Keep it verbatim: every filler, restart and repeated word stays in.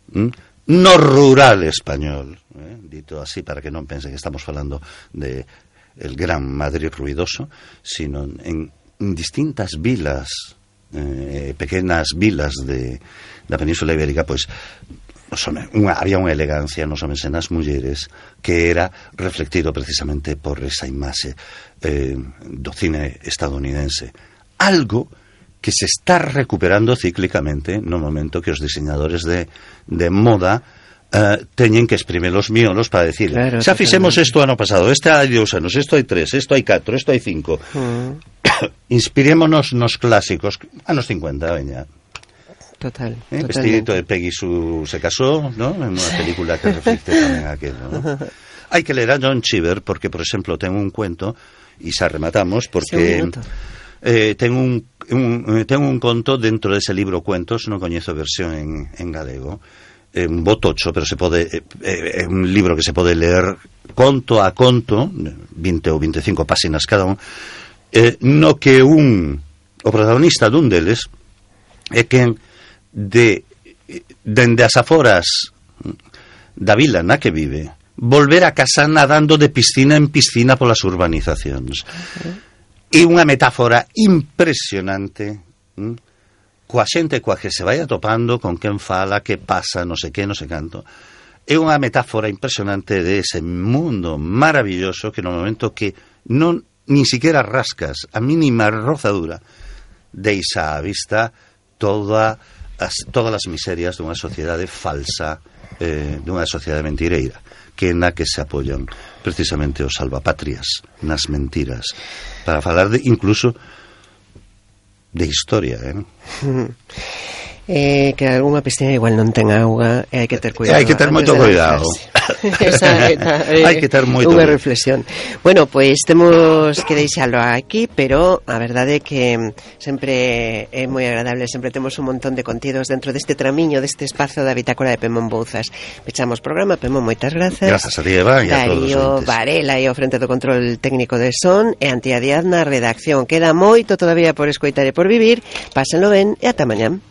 ¿Mm? No rural español, eh? dito así para que non pense que estamos falando de el gran Madrid ruidoso, sino en, en distintas vilas, eh, pequenas vilas de da Península Ibérica, pois unha, había unha elegancia nos homes e nas mulleres que era reflectido precisamente por esa imaxe eh, do cine estadounidense, algo que se está recuperando cíclicamente no momento que os diseñadores de, de moda uh, teñen que exprimir os miolos para decir, claro, xa fixemos isto ano pasado, este hai dous anos, isto hai tres, isto hai catro, isto hai cinco. Mm. Inspirémonos nos clásicos, anos cincuenta, veña. Total. Eh, vestidito de Peggy Sue se casó, ¿no? En unha película que reflecte tamén aquello, ¿no? Hai que ler a John Cheever porque, por exemplo, ten un cuento, e xa rematamos, porque... Eh, ten un, un ten un conto dentro dese libro Cuentos, non coñezo a versión en, en galego, é un botocho, pero se pode é, é un libro que se pode ler conto a conto, vinte ou vinte e cinco páxinas cada un, eh, no que un o protagonista dun deles é quen de dende as aforas da vila na que vive volver a casa nadando de piscina en piscina polas urbanizacións. Uh-huh. É unha metáfora impresionante, ¿m? Coa xente coa que se vai atopando, con quen fala, que pasa, non sei que, non sei canto. É unha metáfora impresionante de ese mundo maravilloso que no momento que non nin siquiera rascas a mínima rozadura deixa á vista toda as, todas as miserias dunha sociedade falsa, eh, dunha sociedade mentireira, que na que se apoian precisamente os salvapatrias nas mentiras, para falar de, incluso de historia, eh? Eh, que algunha piscina igual non ten auga e hai que ter cuidado. Hai que ter moito cuidado. Esa, esa, eh, hai que ter moito unha reflexión. Bueno, pois pues, temos que deixalo aquí, pero a verdade é que sempre é moi agradable, sempre temos un montón de contidos dentro deste tramiño, deste espazo da bitácora de Pemón Bouzas. Pechamos programa, Pemón, moitas grazas. Grazas a ti, Eva, e a todos os Darío Varela e ao frente do control técnico de son, e Antía Díaz na redacción. Queda moito todavía por escoitar e por vivir. Pásenlo ben e ata mañán.